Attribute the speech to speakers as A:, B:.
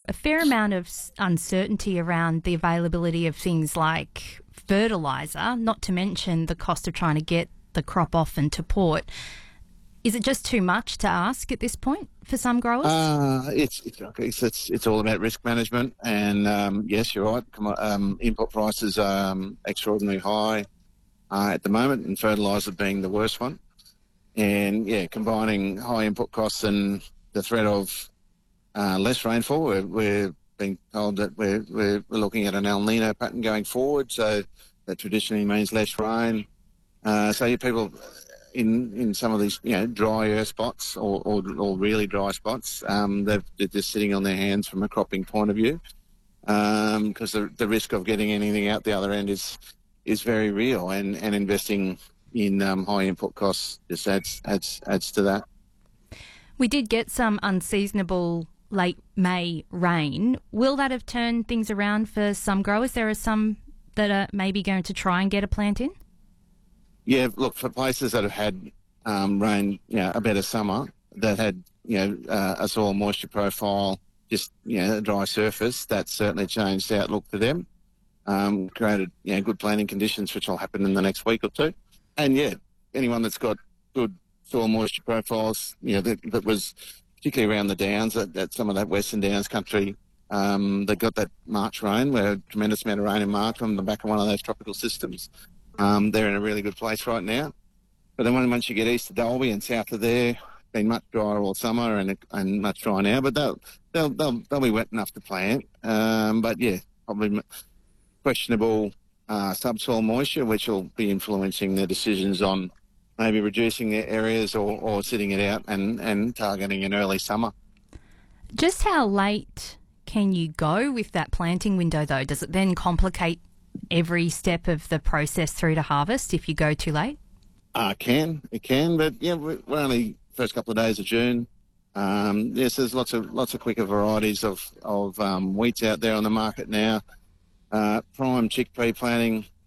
A: a fair amount of uncertainty around the availability of things like fertiliser, not to mention the cost of trying to get the crop off and to port. Is it just too much to ask at this point for some growers?
B: It's all about risk management, and yes, you're right. Input prices are extraordinarily high at the moment, and fertiliser being the worst one. And yeah, combining high input costs and the threat of less rainfall, we're being told that we're looking at an El Nino pattern going forward, so that traditionally means less rain. So people in some of these drier spots or really dry spots, they're just sitting on their hands from a cropping point of view, because the risk of getting anything out the other end is very real, and investing in high input costs just adds to that.
A: We did get some unseasonable late May rain. Will that have turned things around for some growers? There are some that are maybe going to try and get a plant in?
B: Yeah, look, for places that have had rain, a better summer, that had, a soil moisture profile, just, a dry surface, that certainly changed the outlook for them. Created, good planting conditions, which will happen in the next week or two. And anyone that's got good soil moisture profiles, that was particularly around the Downs, that some of that Western Downs country, they got that March rain, where a tremendous amount of rain in March on the back of one of those tropical systems. They're in a really good place right now. But then once you get east of Dalby and south of there, been much drier all summer and much drier now. But they'll be wet enough to plant. But probably questionable subsoil moisture, which will be influencing their decisions on maybe reducing their areas or sitting it out and targeting an early summer.
A: Just how late can you go with that planting window, though? Does it then complicate every step of the process through to harvest if you go too late?
B: It can, but we're only first couple of days of June. There's lots of quicker varieties of wheats out there on the market now. Prime chickpea planting